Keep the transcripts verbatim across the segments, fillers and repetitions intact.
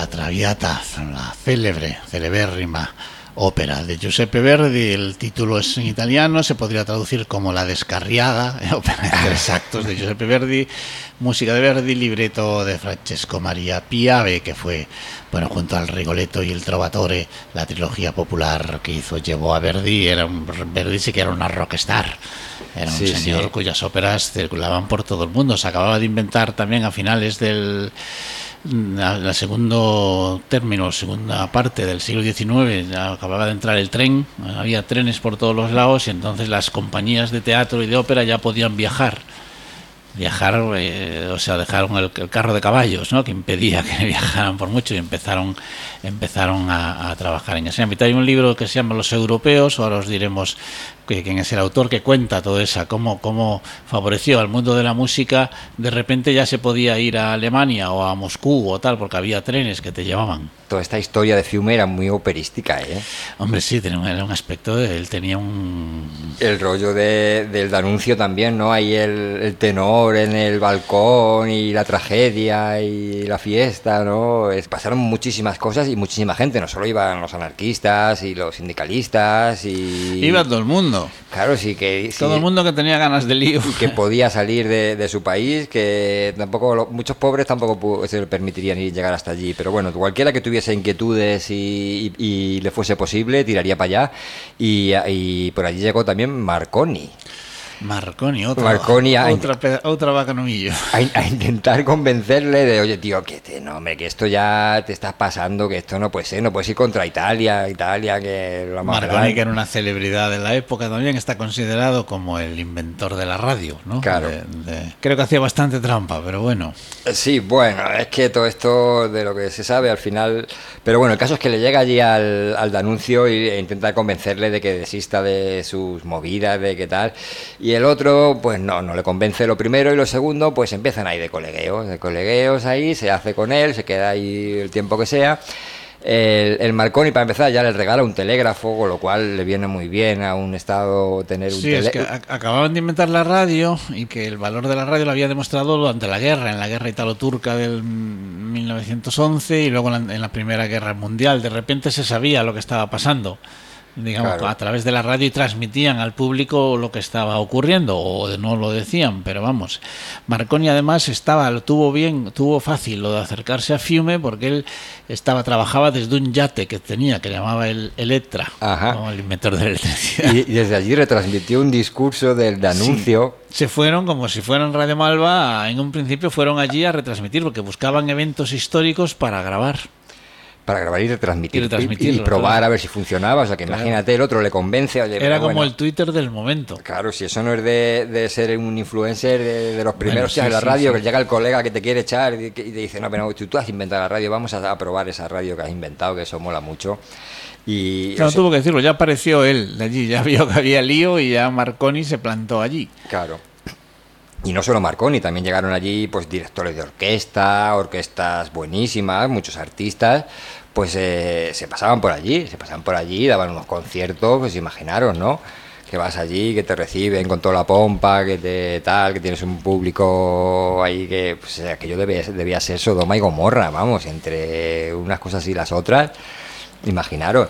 La Traviata, la célebre, celebérrima ópera de Giuseppe Verdi. El título es en italiano, se podría traducir como La Descarriada, ópera en tres actos de Giuseppe Verdi, música de Verdi, libreto de Francesco Maria Piave, que fue, bueno, junto al Rigoletto y el Trovatore, la trilogía popular que hizo, llevó a Verdi. Era un, Verdi sí que era una rockstar, era un sí, señor sí. cuyas óperas circulaban por todo el mundo. Se acababa de inventar también a finales del la, la segundo término, segunda parte del siglo diecinueve, ya acababa de entrar el tren, había trenes por todos los lados y entonces las compañías de teatro y de ópera ya podían viajar. Viajar, eh, o sea, dejaron el, el carro de caballos, ¿no?, que impedía que viajaran por mucho, y empezaron empezaron a, a trabajar en ese ámbito. Hay un libro que se llama Los Europeos, ahora os diremos que, quién es el autor, que cuenta todo eso, cómo, cómo favoreció al mundo de la música. De repente ya se podía ir a Alemania o a Moscú o tal, porque había trenes que te llevaban. Toda esta historia de Fiume era muy operística, ¿eh? Hombre, sí, tenía un, era un aspecto, de, él tenía un... El rollo de, del D'Annunzio también, ¿no? Ahí el, el tenor en el balcón y la tragedia y la fiesta, ¿no? Es, pasaron muchísimas cosas y muchísima gente, no solo iban los anarquistas y los sindicalistas y... Iba todo el mundo. Claro, sí que... Sí, todo el mundo que tenía ganas de lío. Y que podía salir de, de su país, que tampoco... Lo, muchos pobres tampoco se le permitirían ir llegar hasta allí, pero bueno, cualquiera que tuviese inquietudes y, y, y le fuese posible, tiraría para allá. Y, y por allí llegó también Marconi. Marconi, otra, Marconi a, otra, otra vaca nomillo. A, a intentar convencerle de, oye, tío, que te, no, hombre, que esto ya te estás pasando, que esto no puede ser, no puedes ir contra Italia, Italia, que lo más Marconi, grande. Que era una celebridad de la época, también está considerado como el inventor de la radio, ¿no? Claro. De, de, creo que hacía bastante trampa, pero bueno. Sí, bueno, es que todo esto de lo que se sabe al final... Pero bueno, el caso es que le llega allí al, al D'Annunzio e intenta convencerle de que desista de sus movidas, de qué tal... Y el otro, pues no, no le convence lo primero, y lo segundo, pues empiezan ahí de colegueos, de colegueos ahí, se hace con él, se queda ahí el tiempo que sea. El, el Marconi, para empezar, ya le regala un telégrafo, con lo cual le viene muy bien a un estado tener un sí, telégrafo. Sí, es que acababan de inventar la radio, y que el valor de la radio lo había demostrado durante la guerra, en la guerra italo-turca del mil novecientos once, y luego en la, en la Primera Guerra Mundial. De repente se sabía lo que estaba pasando, digamos, claro, a través de la radio, y transmitían al público lo que estaba ocurriendo, o no lo decían, pero vamos. Marconi además estaba, lo tuvo bien, tuvo fácil lo de acercarse a Fiume, porque él estaba, trabajaba desde un yate que tenía, que llamaba el Elettra, ¿no?, el inventor de la electricidad. Y, y desde allí retransmitió un discurso del D'Annunzio. Sí. Se fueron, como si fueran Radio Malva, en un principio fueron allí a retransmitir, porque buscaban eventos históricos para grabar. Para grabar y retransmitir, y, y probar claro. a ver si funcionaba. O sea, que claro. Imagínate, el otro le convence. Oye, era como bueno, el Twitter del momento. Claro, si eso no es de, de ser un influencer de, de los primeros bueno, días sí, de la radio, sí, que sí. llega el colega que te quiere echar y, y te dice, no, pero tú, tú has inventado la radio, vamos a, a probar esa radio que has inventado, que eso mola mucho. Y claro, o sea, tuvo que decirlo, ya apareció él de allí, ya vio que había lío y ya Marconi se plantó allí. Claro. Y no solo Marconi, también llegaron allí pues directores de orquesta, orquestas buenísimas, muchos artistas, pues eh, se pasaban por allí, se pasaban por allí, daban unos conciertos, pues imaginaros, ¿no? Que vas allí, que te reciben con toda la pompa, que te tal, que tienes un público ahí que, pues, aquello debía, debía ser Sodoma y Gomorra, vamos, entre unas cosas y las otras, imaginaros.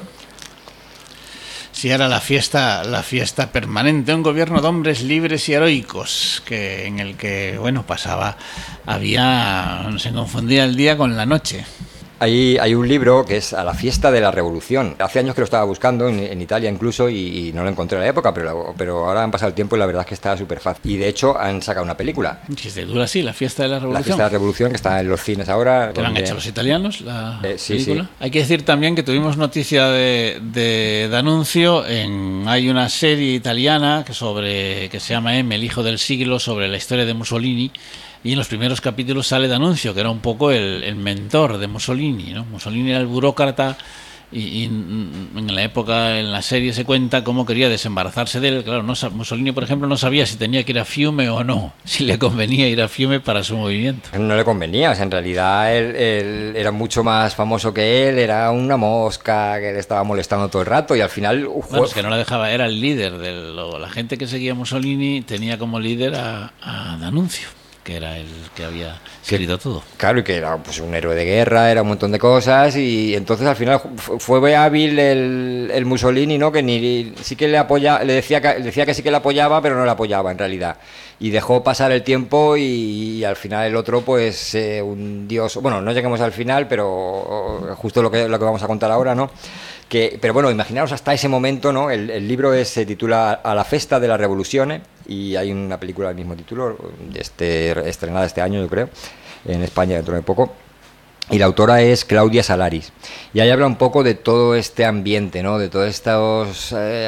Sí, era la fiesta, la fiesta permanente, un gobierno de hombres libres y heroicos, que en el que, bueno, pasaba, había, no se confundía el día con la noche. Hay, hay un libro que es A la fiesta de la revolución. Hace años que lo estaba buscando, en, en Italia incluso, y, y no lo encontré en la época, pero, pero ahora han pasado el tiempo y la verdad es que está súper fácil. Y de hecho han sacado una película. Si se dura así, La fiesta de la revolución. La fiesta de la revolución, que está en los cines ahora. Que lo han hecho los italianos, la eh, sí, película. Sí. Hay que decir también que tuvimos noticia de, de D'Annunzio. En, hay una serie italiana que, sobre, que se llama M, el hijo del siglo, sobre la historia de Mussolini. Y en los primeros capítulos sale D'Annunzio, que era un poco el, el mentor de Mussolini, ¿no? Mussolini era el burócrata y, y en la época, en la serie se cuenta cómo quería desembarazarse de él. Claro, no, Mussolini, por ejemplo, no sabía si tenía que ir a Fiume o no, si le convenía ir a Fiume para su movimiento. No le convenía, o sea, en realidad él, él era mucho más famoso que él, era una mosca que le estaba molestando todo el rato y al final... Uh, bueno, es que no la dejaba, era el líder, de lo, la gente que seguía a Mussolini tenía como líder a, a D'Annunzio. que era el que había escrito todo. Claro, y que era pues un héroe de guerra, era un montón de cosas, y entonces al final fue hábil el, el Mussolini, ¿no? Que ni sí que le apoya, le decía que, le decía que sí que le apoyaba, pero no le apoyaba en realidad. Y dejó pasar el tiempo y, y al final el otro pues eh, un dios, bueno, no lleguemos al final, pero justo lo que lo que vamos a contar ahora, ¿no? Que, pero bueno, imaginaros hasta ese momento, ¿no? El, el libro es, se titula A la festa de la revoluzione, y hay una película del mismo título, este, estrenada este año, yo creo, en España dentro de poco. Y la autora es Claudia Salaris. Y ahí habla un poco de todo este ambiente, ¿no? De todos estos eh,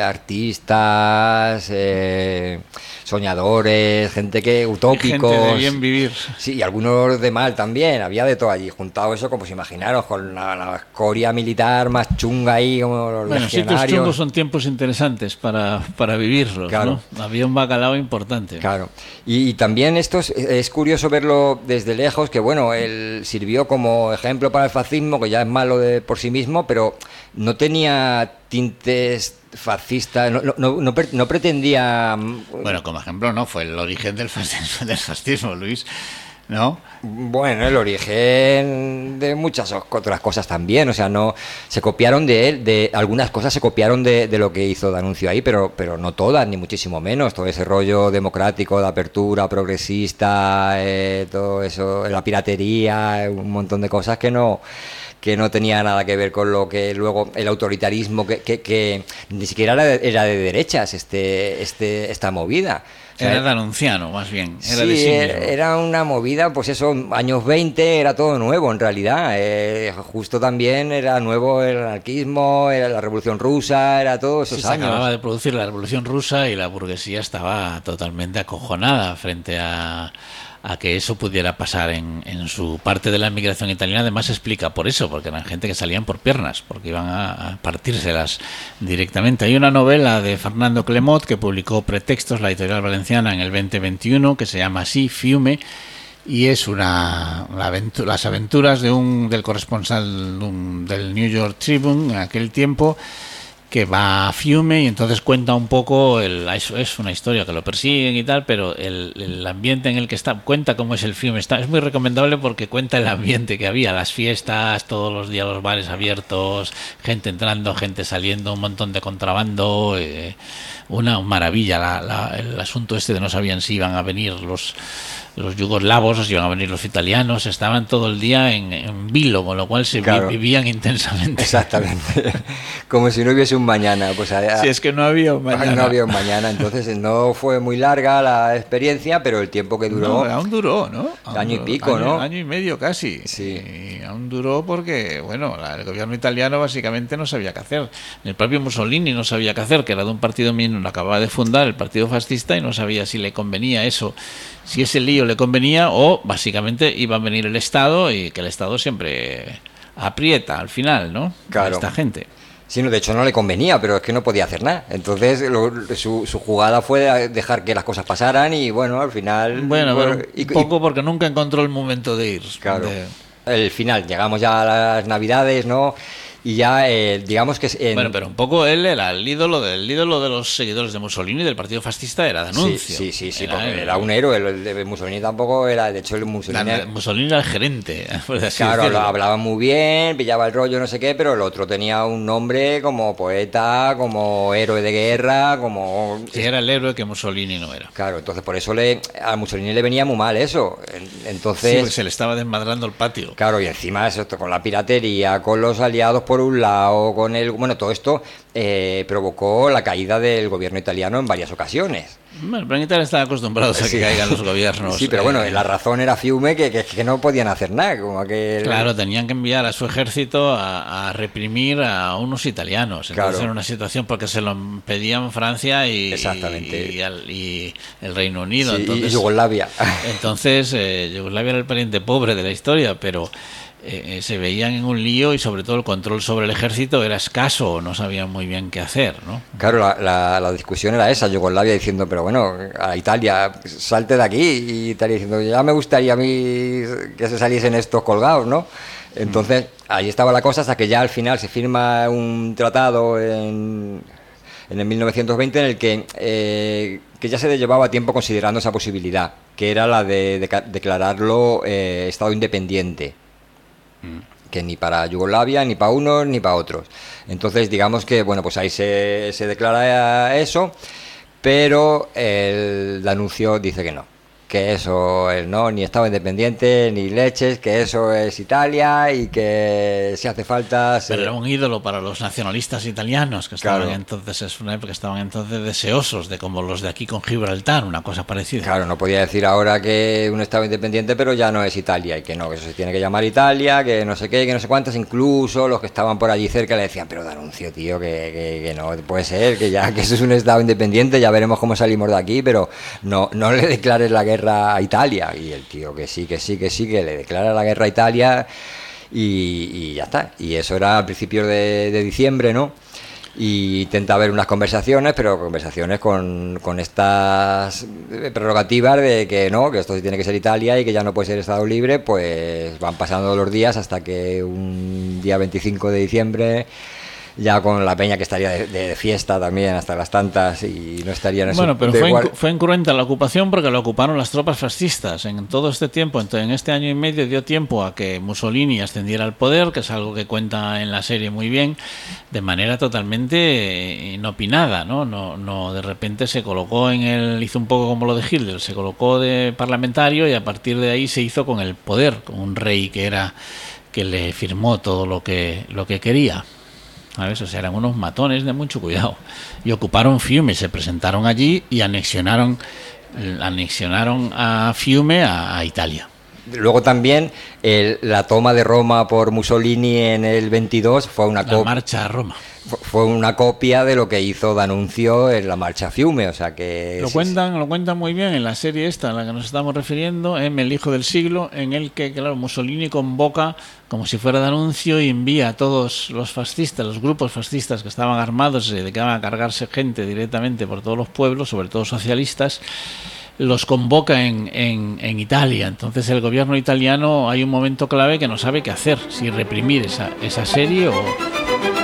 artistas, eh, soñadores, gente que utópicos. Gente de bien vivir. Sí, y algunos de mal también. Había de todo allí. Juntado eso, como si imaginaros, con la, la escoria militar más chunga ahí, como los bueno, legionarios. Sitios chungos son tiempos interesantes para, para vivirlos, claro. ¿no? Había un bacalao importante. Claro. Y, y también esto es, es curioso verlo desde lejos, que bueno, él sirvió como ejemplo para el fascismo, que ya es malo de por sí mismo, pero no tenía tintes fascistas, no, no, no, no pretendía... Bueno, como ejemplo no, fue el origen del fascismo, del fascismo, Luis, ¿no? Bueno, el origen de muchas otras cosas también, o sea, no se copiaron de él, de algunas cosas se copiaron de, de lo que hizo D'Annunzio ahí, pero, pero no todas, ni muchísimo menos. Todo ese rollo democrático, de apertura, progresista, eh, todo eso, la piratería, un montón de cosas que no... que no tenía nada que ver con lo que luego el autoritarismo, que, que, que ni siquiera era de, era de derechas este, este, esta movida. O sea, era danunciano, más bien. Era sí, de sí era, era una movida, pues eso, años veinte, era todo nuevo en realidad. Eh, justo también era nuevo el anarquismo, era la Revolución Rusa, era todos esos sí, años. Se acababa de producir la Revolución Rusa y la burguesía estaba totalmente acojonada frente a... a que eso pudiera pasar en, en su parte de la inmigración italiana. Además explica por eso, porque eran gente que salían por piernas, porque iban a, a partírselas directamente. Hay una novela de Fernando Clemot que publicó Pretextos, la editorial valenciana, en el veinte veintiuno, que se llama así, Fiume, y es una la aventura, las aventuras de un del corresponsal de un, del New York Tribune en aquel tiempo, que va a Fiume y entonces cuenta un poco, el, eso es una historia que lo persiguen y tal, pero el, el ambiente en el que está, cuenta cómo es el Fiume. Está, es muy recomendable porque cuenta el ambiente que había, las fiestas, todos los días los bares abiertos, gente entrando, gente saliendo, un montón de contrabando, eh, una maravilla. La, la, el asunto este de no sabían si iban a venir los los yugoslavos, o si iban a venir los italianos, estaban todo el día en, en vilo, con lo cual se claro. vi, vivían intensamente. Exactamente, como si no hubiese un mañana. Pues allá, si es que no había un mañana. No había un mañana, entonces no fue muy larga la experiencia, pero el tiempo que duró... No, aún duró, ¿no? Aún año duró, y pico, año, ¿no? Año y medio casi. Sí. Y aún duró porque, bueno, la, el gobierno italiano básicamente no sabía qué hacer. El propio Mussolini no sabía qué hacer, que era de un partido mismo, lo acababa de fundar, el partido fascista, y no sabía si le convenía eso, si ese lío le convenía, o básicamente iba a venir el Estado, y que el Estado siempre aprieta al final, ¿no? Claro. A esta gente. Sí, no, de hecho no le convenía, pero es que no podía hacer nada. Entonces lo, su, su jugada fue dejar que las cosas pasaran y bueno, al final... Bueno, bueno pero y, un poco porque nunca encontró el momento de ir. Claro. De... El final, llegamos ya a las Navidades, ¿no? Y ya, eh, digamos que... En... Bueno, pero un poco él era el ídolo, del, el ídolo de los seguidores de Mussolini, del partido fascista, era D'Annunzio. Sí, sí, sí, sí era, porque el, era un héroe, el de Mussolini tampoco era, de hecho el Mussolini... La, Mussolini era el gerente. Claro, decirlo. Hablaba muy bien, pillaba el rollo, no sé qué, pero el otro tenía un nombre como poeta, como héroe de guerra, como... Sí, era el héroe que Mussolini no era. Claro, entonces por eso le a Mussolini le venía muy mal eso. Entonces... Sí, se le estaba desmadrando el patio. Claro, y encima eso, con la piratería, con los aliados por un lado... con el bueno todo esto eh, provocó la caída del gobierno italiano en varias ocasiones. Bueno, pero en Italia están acostumbrados a que sí. caigan los gobiernos. Sí, pero bueno, eh, la razón era Fiume, que, que, que no podían hacer nada. Como aquel... Claro, tenían que enviar a su ejército a, a reprimir a unos italianos. Entonces claro. Era una situación porque se lo pedían Francia y, Exactamente. y, y, al, y el Reino Unido. Sí, entonces, y Yugoslavia. Entonces, eh, Yugoslavia era el pariente pobre de la historia, pero... Eh, se veían en un lío y sobre todo el control sobre el ejército era escaso, no sabían muy bien qué hacer, ¿no? Claro, la, la, la discusión era esa, Yugoslavia diciendo, pero bueno, a Italia, salte de aquí, y Italia diciendo, ya me gustaría a mí que se saliesen estos colgados, ¿no? Entonces, ahí estaba la cosa hasta que ya al final se firma un tratado en, en el mil novecientos veinte en el que, eh, que ya se llevaba tiempo considerando esa posibilidad. que era la de, de declararlo eh, Estado independiente. Mm. Que ni para Yugoslavia, ni para unos, ni para otros. Entonces, digamos que, bueno, pues ahí se, se declara eso, pero el D'Annunzio dice que no. Que eso es no, ni Estado independiente, ni leches, que eso es Italia y que si hace falta... Se... Pero era un ídolo para los nacionalistas italianos, que estaban claro. entonces, es una época que estaban entonces deseosos de como los de aquí con Gibraltar, una cosa parecida. Claro, no podía decir ahora que un Estado independiente, pero ya no es Italia, y que no, que eso se tiene que llamar Italia, que no sé qué, que no sé cuántas, incluso los que estaban por allí cerca le decían, pero D'Annunzio, tío, que, que, que no puede ser, que ya que eso es un Estado independiente, ya veremos cómo salimos de aquí, pero no, no le declares la guerra a Italia. Y el tío que sí, que sí, que sí, que le declara la guerra a Italia y, y ya está. Y eso era al principio de, de diciembre, ¿no? Y intenta haber unas conversaciones, pero conversaciones con, con estas prerrogativas de que no, que esto sí tiene que ser Italia y que ya no puede ser Estado libre. Pues van pasando los días hasta que un día veinticinco de diciembre, ya con la peña que estaría de, de fiesta también hasta las tantas y no estarían en bueno, pero fue, igual... fue incruenta la ocupación porque la ocuparon las tropas fascistas en todo este tiempo. Entonces, en este año y medio dio tiempo a que Mussolini ascendiera al poder, que es algo que cuenta en la serie muy bien, de manera totalmente inopinada, ¿no? No, no, de repente se colocó en el, hizo un poco como lo de Hitler, se colocó de parlamentario y a partir de ahí se hizo con el poder, con un rey que era que le firmó todo lo que lo que quería. A veces eran unos matones de mucho cuidado. Y ocuparon Fiume, se presentaron allí y anexionaron, anexionaron a Fiume a, a Italia. Luego también el, la toma de Roma por Mussolini en el veintidós fue una la marcha a Roma. Fue una copia de lo que hizo D'Annunzio en la marcha a Fiume, o sea que... Lo cuentan, lo cuentan muy bien en la serie esta a la que nos estamos refiriendo, M, el hijo del siglo, en el que, claro, Mussolini convoca como si fuera D'Annunzio y envía a todos los fascistas, los grupos fascistas que estaban armados y se dedicaban a cargarse gente directamente por todos los pueblos, sobre todo socialistas, los convoca en, en, en Italia. Entonces el gobierno italiano hay un momento clave que no sabe qué hacer, si reprimir esa, esa serie o...